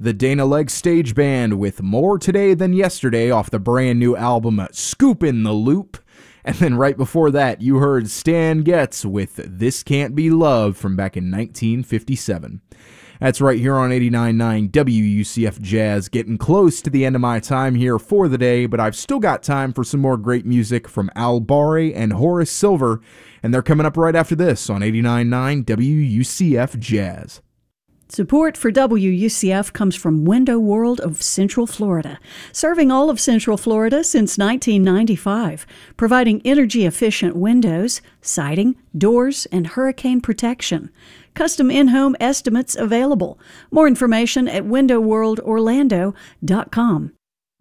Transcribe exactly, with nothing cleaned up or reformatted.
The Dana Leg Stage Band with More Today Than Yesterday off the brand new album Scoopin' the Loop. And then right before that, you heard Stan Getz with This Can't Be Love from back in nineteen fifty-seven. That's right here on eighty-nine point nine W U C F Jazz, getting close to the end of my time here for the day, but I've still got time for some more great music from Al Barre and Horace Silver, and they're coming up right after this on eighty-nine point nine W U C F Jazz. Support for W U C F comes from Window World of Central Florida, serving all of Central Florida since nineteen ninety-five, providing energy-efficient windows, siding, doors, and hurricane protection. Custom in-home estimates available. More information at window world orlando dot com.